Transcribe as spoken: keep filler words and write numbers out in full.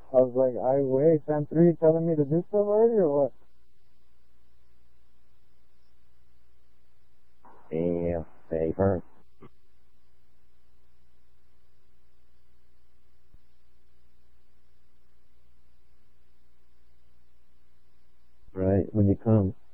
I was like, I wait, Sam three telling me to do stuff already or what? Damn, they hurt. Right, when you come.